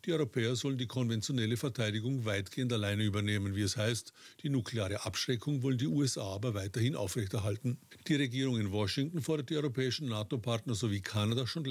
Die Europäer sollen die konventionelle Verteidigung weitgehend alleine übernehmen, wie es heißt. Die nukleare Abschreckung wollen die USA aber weiterhin aufrechterhalten. Die Regierung in Washington fordert die europäischen NATO-Partner sowie Kanada schon